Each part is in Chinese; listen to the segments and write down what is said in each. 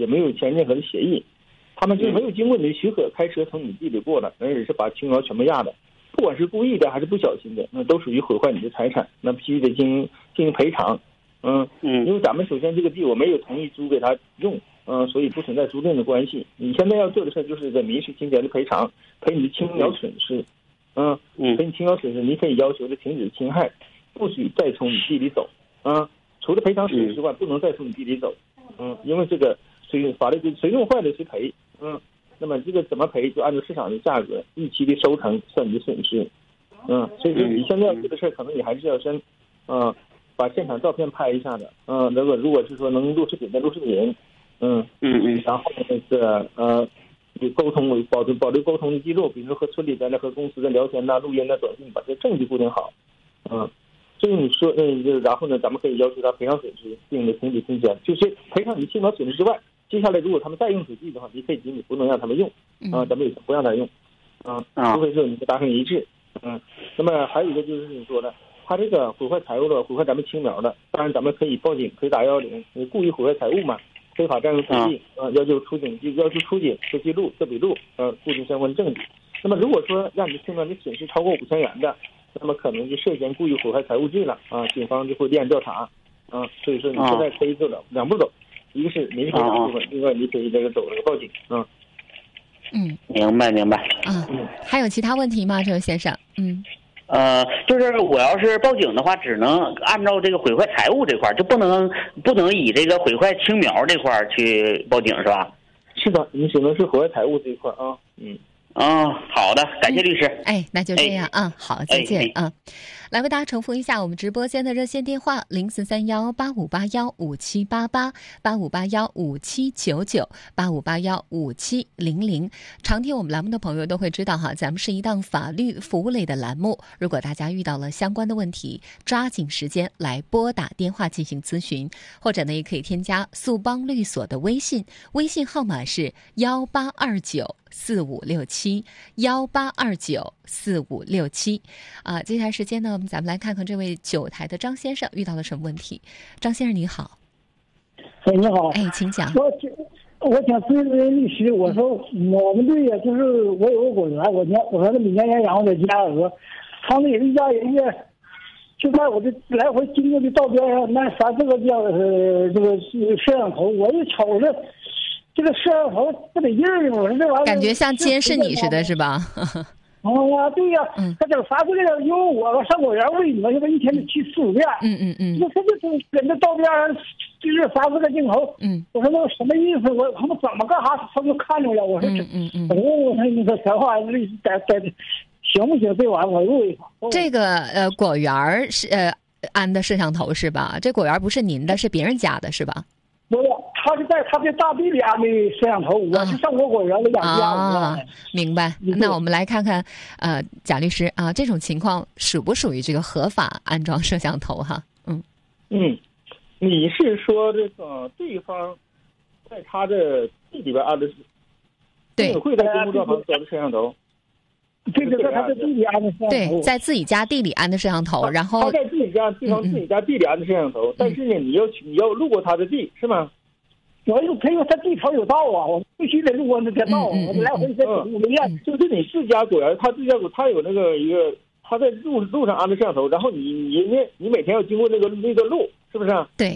也没有签任何的协议，他们就没有经过你的许可开车从你地里过了，而且是把青苗全部压的，不管是故意的还是不小心的，那都属于毁坏你的财产，那必须得进行赔偿。因为咱们首先这个地我没有同意租给他用，所以不存在租赁的关系。你现在要做的事就是在民事侵权的赔偿，赔你的青苗损失，赔你青苗损失，你可以要求的停止侵害，不许再从你地里走，除了赔偿损失外，不能再从你地里走，因为这个法律谁用坏了谁赔，那么这个怎么赔就按照市场的价格预期的收成算你的损失，所以说你现在要做的事可能你还是要先，把现场照片拍一下的，如果是说能录视频的录视频，然后那个有沟通保留沟通的记录，比如说和村里边的和公司的聊天呐、录音呐、短信，把这证据固定好，至于你说然后呢，咱们可以要求他赔偿损失，并停止侵权，就是赔偿你青苗损失之外，接下来如果他们再用此地的话，你可以仅仅不能让他们用，咱们也不让他用，除非是你们达成一致，那么还有一个就是你说的。他这个毁坏财物的，毁坏咱们青苗的，当然咱们可以报警，可以打110，你故意毁坏财物嘛，非法占用土地，要求出警做记录、做笔录，固定相关证据。那么如果说让你青苗的损失超过5000元的，那么可能就涉嫌故意毁坏财物罪了，警方就会立案调查，所以说你现在可以走两步走，一个是民事赔偿部分，另外你可以这个走这个报警， 明白。 还有其他问题吗，这位先生？ 就是我要是报警的话，只能按照这个毁坏财物这块，就不能以这个毁坏青苗这块去报警，是吧？ 是的，你只能是毁坏财物这一块啊。 好的，感谢律师。 那就这样好，再见来为大家重复一下我们直播间的热线电话：043185815788，85815799，85815700。常听我们栏目的朋友都会知道咱们是一档法律服务类的栏目。如果大家遇到了相关的问题，抓紧时间来拨打电话进行咨询，或者呢也可以添加速帮律所的微信号码是1829456718294567。接下来时间呢，咱们来看看这位9台的张先生遇到了什么问题。张先生你好。 你好。 请讲。 我想咨询律师，我说我们队呀，就是我有个果园，我说每年养活点鸡鸭鹅，他们有一家人家就在我这来回经过的道边上那3、4个这个摄像头，我一瞅着这个摄像头不得劲儿，我说这玩意儿感觉像监视你似的，是吧？ 对呀，他整啥这个，因为我上果园喂鸟，这个一天得去4、5遍。那他就跟着道边上就是3、4个镜头。我说那什么意思？他们怎么干啥？他们都看着了。我说我说你说实话，行不行？这玩意儿我问一下。 这个果园是安的摄像头是吧？这果园不是您的，是别人家的是吧？ 不是，他是在他这大地里安的摄像头，我是上我果园里养鸡鸭。 明白。那我们来看看，贾律师这种情况属不属于这个合法安装摄像头哈？ 你是说这个对方在他的地里边安的， 对， 会在公共账房装的摄像头？ 对，在他的地里安的摄像头。 对，在自己家地里安的摄像头，然后他在自己家地里安的摄像头，但是呢，你要路过他的地是吗？ 他因为他地头有道我必须得路过那条道我来回在走路练。 就是你自家果园，他自家果他有那个一个，他在路上安的摄像头，然后你每天要经过那个路，是不是？ 对。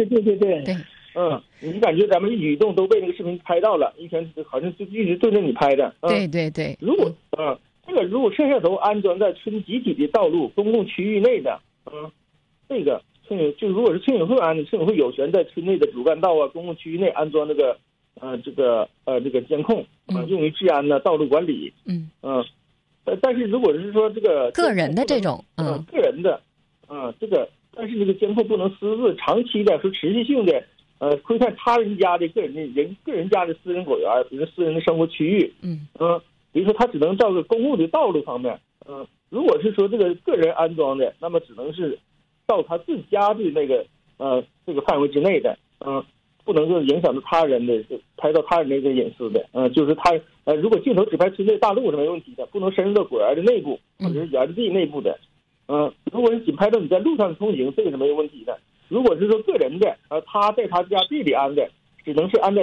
你感觉咱们一举一动都被那个视频拍到了，一天好像就一直对着你拍的。 对。 如果如果摄像头安装在村集体的道路、公共区域内的，这个就如果是村委会安的，村委会有权在村内的主干道公共区域内安装这个监控，用于治安的道路管理。但是如果是说这个个人的这种， 个人的，但是这个监控不能私自、长期的、持续性的，窥探他人家的个人家的私人果园，比如私人的生活区域。比如说他只能照着公共的道路方面。如果是说这个个人安装的，那么只能是到他自家的那个这个范围之内的，不能够影响到他人的，拍到他人的一个隐私的。就是他如果镜头只拍村内大路是没问题的，不能深入到果园的内部或者是园地内部的。如果是仅拍到你在路上通行，这个是没有问题的。如果是说个人的，他在他家地里安的，只能是安在